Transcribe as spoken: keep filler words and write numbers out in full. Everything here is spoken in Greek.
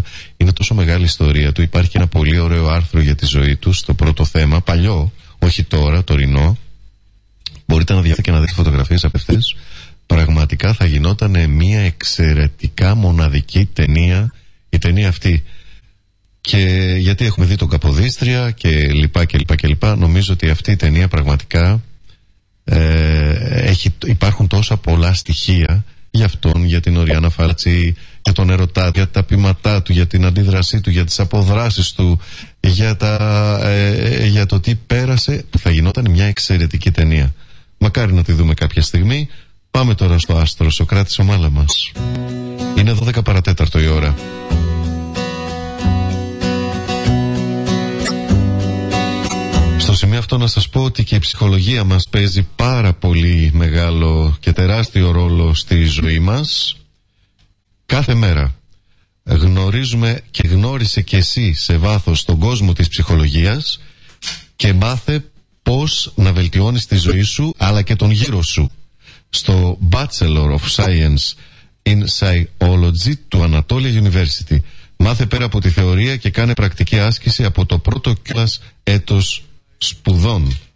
Είναι τόσο μεγάλη η ιστορία του. Υπάρχει ένα πολύ ωραίο άρθρο για τη ζωή του στο πρώτο θέμα, παλιό, όχι τώρα, τωρινό. Μπορείτε να διαβάσετε και να δείτε φωτογραφίες από αυτές. Πραγματικά θα γινόταν μια εξαιρετικά μοναδική ταινία η ταινία αυτή. Και γιατί έχουμε δει τον Καποδίστρια και λοιπά και λοιπά και λοιπά, νομίζω ότι αυτή η ταινία πραγματικά ε, έχει, υπάρχουν τόσα πολλά στοιχεία για αυτόν, για την Οριάννα Φάλτσι, για τον ερωτά του, για τα ποιηματά του, για την αντίδρασή του, για τις αποδράσεις του, για, τα, ε, για το τι πέρασε, που θα γινόταν μια εξαιρετική ταινία. Μακάρι να τη δούμε κάποια στιγμή. Πάμε τώρα στο άστρο Σοκράτης ο Μάλαμας. Είναι δώδεκα παρατέταρτο η ώρα. Στο σημείο αυτό να σας πω ότι και η ψυχολογία μας παίζει πάρα πολύ μεγάλο και τεράστιο ρόλο στη ζωή μας. Κάθε μέρα γνωρίζουμε και γνώρισε και εσύ σε βάθος τον κόσμο της ψυχολογίας και μάθε πώς να βελτιώνεις τη ζωή σου αλλά και τον γύρο σου. Στο Bachelor of Science in Psychology του Anatolia University μάθε πέρα από τη θεωρία και κάνε πρακτική άσκηση από το πρώτο κιόλας έτος σπουδών.